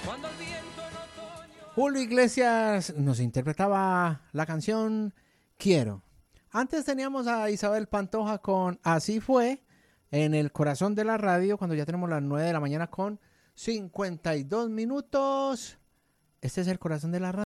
Julio Iglesias nos interpretaba la canción Quiero. Antes teníamos a Isabel Pantoja con Así Fue en el corazón de la radio, cuando ya tenemos las 9 de la mañana con 52 minutos. Este es el corazón de la radio.